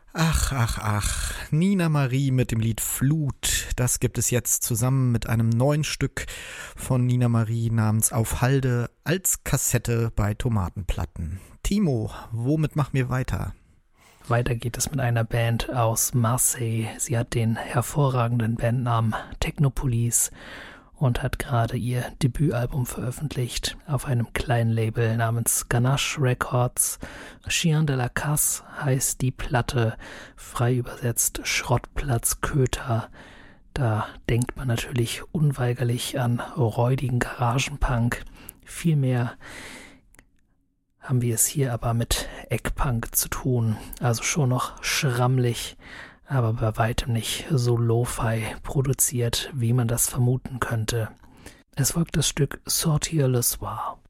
Ach. Nina Marie mit dem Lied Flut. Das gibt es jetzt zusammen mit einem neuen Stück von Nina Marie namens Auf Halde als Kassette bei Tomatenplatten. Timo, womit machen wir weiter? Weiter geht es mit einer Band aus Marseille. Sie hat den hervorragenden Bandnamen Technopolis und hat gerade ihr Debütalbum veröffentlicht auf einem kleinen Label namens Ganache Records. Chien de la Casse heißt die Platte, frei übersetzt Schrottplatz Köter. Da denkt man natürlich unweigerlich an räudigen Garagenpunk. Vielmehr haben wir es hier aber mit Eckpunk zu tun, also schon noch schrammlig, aber bei weitem nicht so Lo-Fi produziert, wie man das vermuten könnte. Es folgt das Stück Sortir le Soir.